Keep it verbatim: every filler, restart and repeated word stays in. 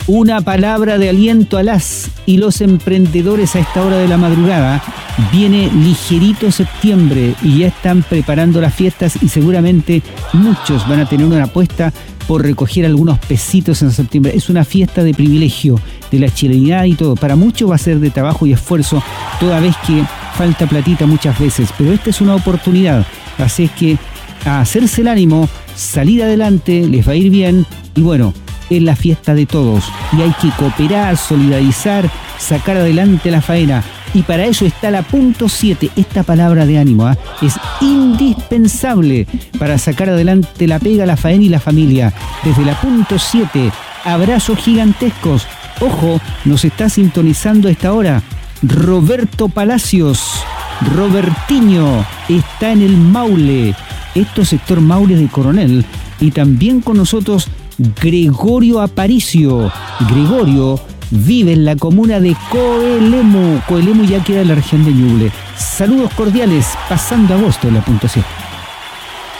Una palabra de aliento a las y los emprendedores a esta hora de la madrugada. Viene ligerito septiembre y ya están preparando las fiestas y seguramente muchos van a tener una apuesta por recoger algunos pesitos en septiembre. Es una fiesta de privilegio, de la chilenidad y todo. Para muchos va a ser de trabajo y esfuerzo, toda vez que falta platita muchas veces. Pero esta es una oportunidad. Así es que a hacerse el ánimo, salir adelante, les va a ir bien y bueno, es la fiesta de todos y hay que cooperar, solidarizar, sacar adelante la faena. Y para eso está la punto siete, esta palabra de ánimo, ¿eh? Es indispensable para sacar adelante la pega, la faena y la familia. Desde la punto siete, abrazos gigantescos. Ojo, nos está sintonizando a esta hora Roberto Palacios, Robertiño, está en el Maule, esto es sector Maule de Coronel, y también con nosotros Gregorio Aparicio. Gregorio vive en la comuna de Coelemu. Coelemu ya queda en la región de Ñuble. Saludos cordiales, pasando agosto en la punto siete.